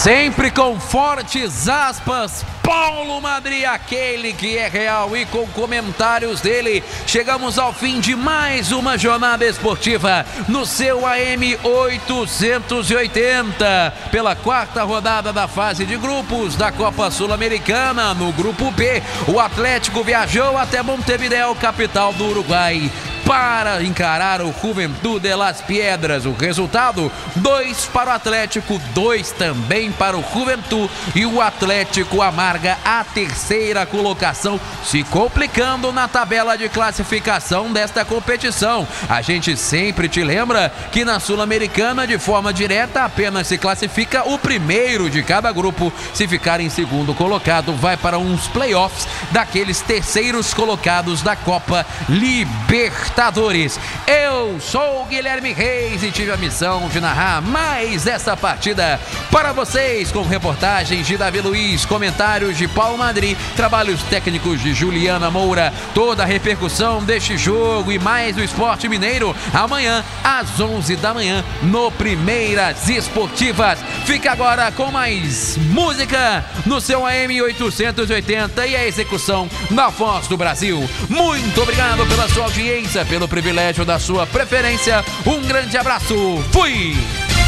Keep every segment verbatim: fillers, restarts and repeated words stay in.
Sempre com fortes aspas, Paulo Madri, aquele que é real, e com comentários dele, chegamos ao fim de mais uma jornada esportiva no seu A M oitocentos e oitenta, pela quarta rodada da fase de grupos da Copa Sul-Americana. No grupo B, o Atlético viajou até Montevideo, capital do Uruguai, para encarar o Juventud de Las Piedras. O resultado: dois para o Atlético, dois também para o Juventud, e o Atlético amarga a terceira colocação, se complicando na tabela de classificação desta competição. A gente sempre te lembra que na Sul-Americana, de forma direta, apenas se classifica o primeiro de cada grupo. Se ficar em segundo colocado, vai para uns playoffs daqueles terceiros colocados da Copa Libertadores. Eu sou o Guilherme Reis e tive a missão de narrar mais essa partida para vocês, com reportagens de Davi Luiz, comentários de Paulo Madri, trabalhos técnicos de Juliana Moura, toda a repercussão deste jogo e mais do esporte mineiro amanhã às onze da manhã no Primeiras Esportivas. Fica agora com mais música no seu A M oitocentos e oitenta e a execução na Voz do Brasil. Muito obrigado pela sua audiência, pelo privilégio da sua preferência. Um grande abraço. Fui!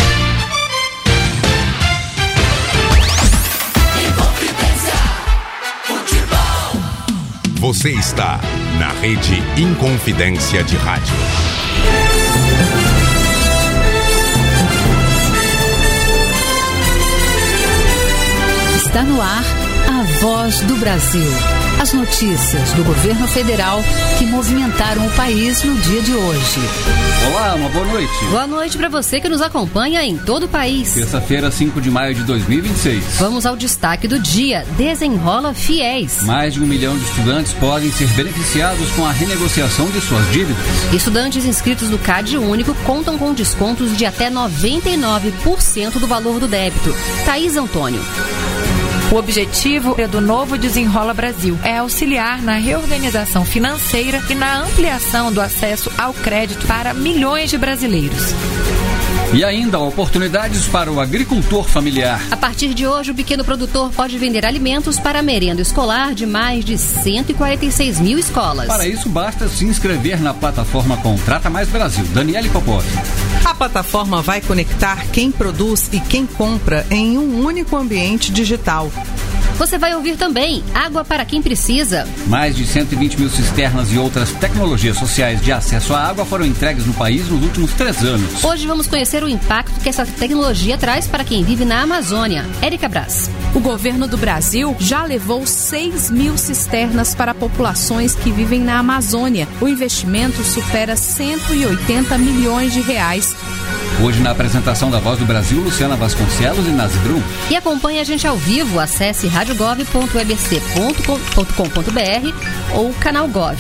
Você está na Rede Inconfidência de Rádio. Está no ar a Voz do Brasil. As notícias do governo federal que movimentaram o país no dia de hoje. Olá, uma boa noite. Boa noite para você que nos acompanha em todo o país. Terça-feira, cinco de maio de dois mil e vinte e seis. Vamos ao destaque do dia. Desenrola Fiéis. Mais de um milhão de estudantes podem ser beneficiados com a renegociação de suas dívidas. Estudantes inscritos no CAD Único contam com descontos de até noventa e nove por cento do valor do débito. Thaís Antônio. O objetivo do novo Desenrola Brasil é auxiliar na reorganização financeira e na ampliação do acesso ao crédito para milhões de brasileiros. E ainda oportunidades para o agricultor familiar. A partir de hoje, o pequeno produtor pode vender alimentos para a merenda escolar de mais de cento e quarenta e seis mil escolas. Para isso, basta se inscrever na plataforma Contrata Mais Brasil. Daniele Popov. A plataforma vai conectar quem produz e quem compra em um único ambiente digital. Você vai ouvir também Água para quem precisa. Mais de cento e vinte mil cisternas e outras tecnologias sociais de acesso à água foram entregues no país nos últimos três anos. Hoje vamos conhecer o impacto que essa tecnologia traz para quem vive na Amazônia. Érica Braz. O governo do Brasil já levou seis mil cisternas para populações que vivem na Amazônia. O investimento supera cento e oitenta milhões de reais. Hoje, na apresentação da Voz do Brasil, Luciana Vasconcelos e Nazi Brum. E acompanhe a gente ao vivo. Acesse rádio gov ponto e b c ponto com ponto b r ou canal Gov.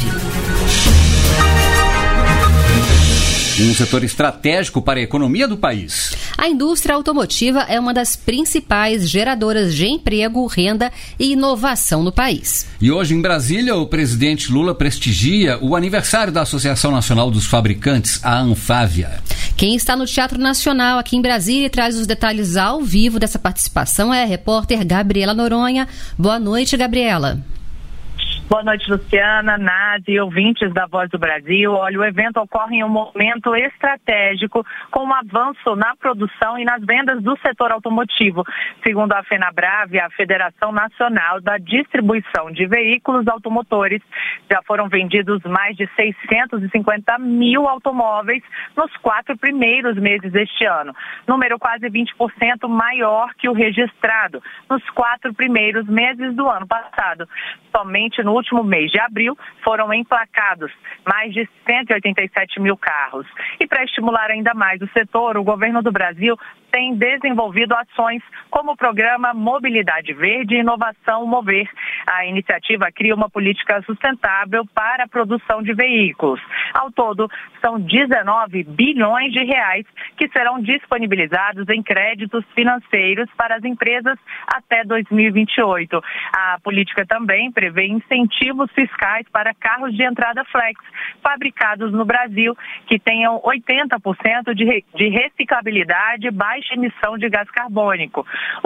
Um setor estratégico para a economia do país. A indústria automotiva é uma das principais geradoras de emprego, renda e inovação no país. E hoje em Brasília, o presidente Lula prestigia o aniversário da Associação Nacional dos Fabricantes, a Anfávia. Quem está no Teatro Nacional aqui em Brasília e traz os detalhes ao vivo dessa participação é a repórter Gabriela Noronha. Boa noite, Gabriela. Boa noite, Luciana, Nazi e ouvintes da Voz do Brasil. Olha, o evento ocorre em um momento estratégico, com um avanço na produção e nas vendas do setor automotivo. Segundo a FenaBrave, a Federação Nacional da Distribuição de Veículos Automotores, já foram vendidos mais de seiscentos e cinquenta mil automóveis nos quatro primeiros meses deste ano. Número quase vinte por cento maior que o registrado nos quatro primeiros meses do ano passado. Somente no último mês de abril foram emplacados mais de cento e oitenta e sete mil carros. E para estimular ainda mais o setor, o governo do Brasil tem desenvolvido ações como o programa Mobilidade Verde e Inovação Mover. A iniciativa cria uma política sustentável para a produção de veículos. Ao todo, são dezenove bilhões de reais que serão disponibilizados em créditos financeiros para as empresas até dois mil e vinte e oito. A política também prevê incentivos fiscais para carros de entrada flex, fabricados no Brasil, que tenham oitenta por cento de reciclabilidade e baixa emissão de gás carbônico.